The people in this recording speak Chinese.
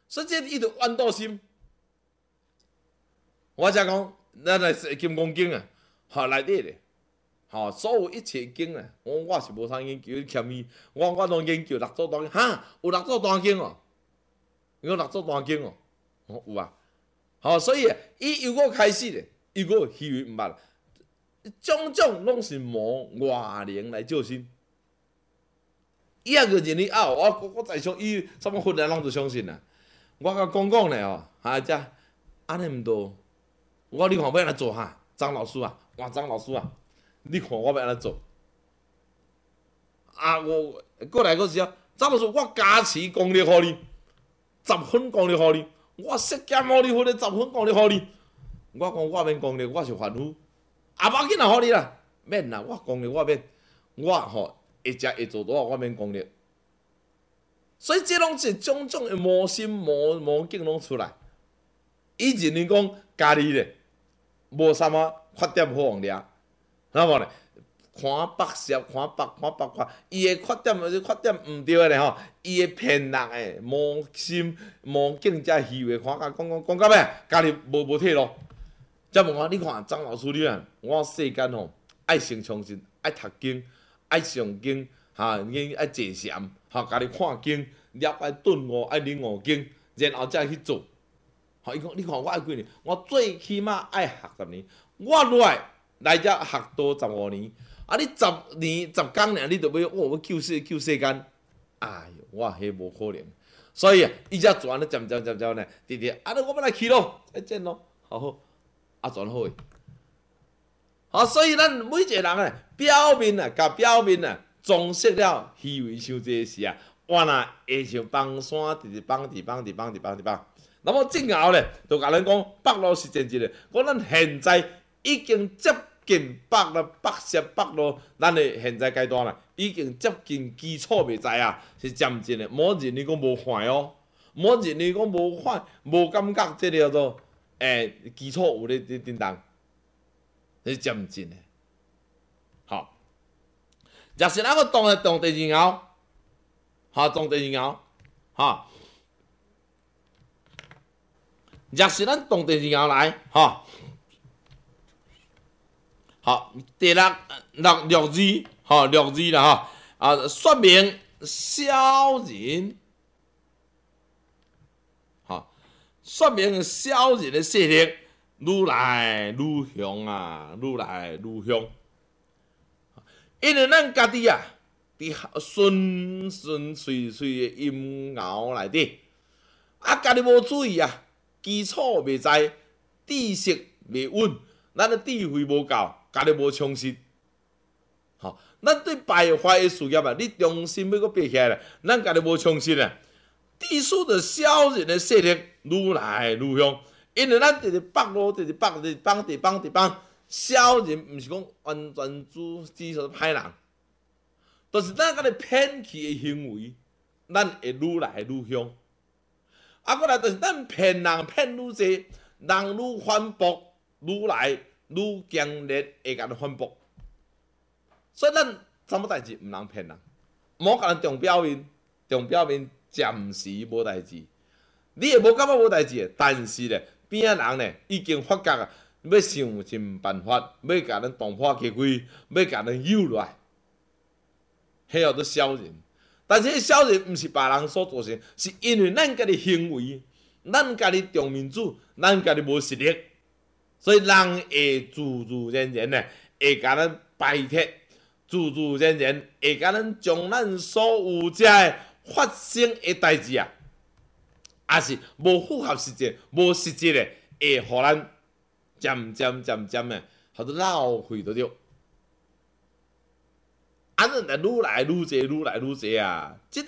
所以这伊就怨妒心。我才讲，咱来金刚经啊，内底咧，所有一切经啊，我是无啥研究，欠伊，我拢研究六祖坛经，有六祖坛经哦，有六祖坛经哦，有啊，所以伊由我开始咧，由我虚伪毋捌，种种拢是无外灵来救心。伊也个认为我在想，伊什么训练拢就相信啦。我甲讲咧只安尼毋对。你看要安怎做张老师啊，张老师啊，你看我要安怎做？我过来个时候，张老师，我加持功力互你，10分功力互你，我设减互你，或者10分功力互你。我讲我免功力，我是凡夫，无要紧啦，互你啦，免啦，我功力我免，我会食会做多，我免功力。所以这拢是种种的魔心魔境拢出来。以前你讲家己咧，无啥物缺点好互掠，那么咧，看北摄，看北，伊的缺点毋对的咧伊的骗人的魔心魔境才虚伪，讲到尾，家己无退路。则问我，你看张老师你啊，我世间爱成创新，爱读经，爱上经，爱坐禅，家己看经，爱顿悟，爱领悟经，然后才去做。伊讲，你看我爱几年，我最起码爱学10年，我来遮学多15年，你10年10工尔，你就要救世间，哎哟，我迄无可能，所以伊才转咧渐咧，直直，我要来去咯，再见咯，好，转好诶。所以咱每一个人咧，表面装饰了虚伪伤济时啊，我若会像放山，直直放。那么正后咧，就甲咱讲北路实践一个，讲咱现在已经接近北摄北路，咱的现在阶段啦，已经接近基础未在啊，是渐进的，无认为讲无坏哦，无认为讲无坏，无感觉这叫做基础有咧叮当，是渐进的。好，若是咱个动第二后，动第二后，若是咱动第二后来，好，第六字，啦，说明小人，说明小人的势力愈来愈凶啊，愈来愈凶。因为咱家己啊，伫顺遂的阴熬内底，家己无注意啊，基础未在，知识未稳，咱的智慧无够，家己无充实。咱对败坏的事业啊，你重心要搁爬起来咧，咱家己无充实啊，致使着小人的势力愈来愈凶。因为咱直直北路，直直放，小人毋是讲完全指说歹人，就是咱家己骗去的行为，咱会愈来愈凶。过来就是咱骗人骗愈济，人愈反驳，愈来愈强烈会甲咱反驳。所以咱什么代志毋通骗人，莫甲人重表面暂时无代志，你会无感觉无代志，但是咧边仔人咧已经发觉啊，要想尽办法，要甲咱动破气规，要甲咱诱落来，迄叫做小人。但是迄小人毋是别人所造成，是因为咱家己行为，咱家己重民主，咱家己无实力，所以人会自然咧会甲咱摆脱。自然会甲咱将咱所有遮个发生的代志啊，也是无符合实际、无实际的，会互咱渐的，互做浪费着着。安尼来愈来愈济啊！